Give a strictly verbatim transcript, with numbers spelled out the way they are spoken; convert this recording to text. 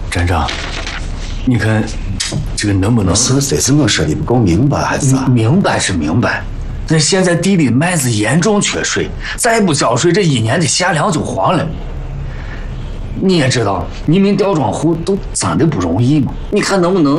站长，你看这个能不能？ 是不是这次我说的不够明白还是啥？ 明白是明白，但现在地里麦子严重缺水，再不浇水，这一年的夏粮就黄了。你也知道，移民吊庄户都真的不容易嘛，你看能不能